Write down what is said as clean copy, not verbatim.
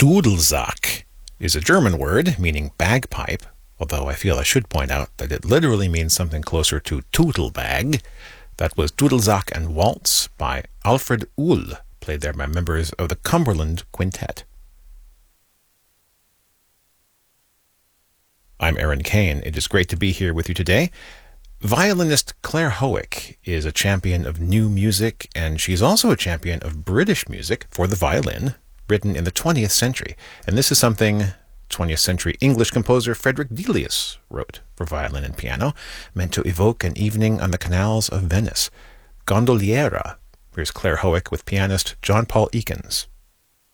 Dudelsack is a German word meaning bagpipe, although I feel I should point out that it literally means something closer to Tutelbag. That was Dudelsack and Waltz by Alfred Uhl, played there by members of the Cumberland Quintet. I'm Aaron Kane. It is great to be here with you today. Violinist Claire Howick is a champion of new music, and she's also a champion of British music for the violin, written in the 20th century. And this is something 20th century English composer Frederick Delius wrote for violin and piano, meant to evoke an evening on the canals of Venice. Gondoliera. Here's Claire Howick with pianist John Paul Ekins.